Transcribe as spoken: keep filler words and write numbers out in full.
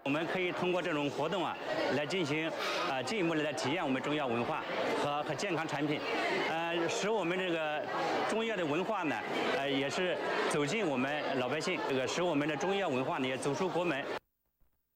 我们可以通过这种活动啊，来进行啊、呃、进一步的来体验我们中药文化和和健康产品，呃，使我们这个中药的文化呢，呃，也是走进我们老百姓，这个使我们的中药文化呢也走出国门。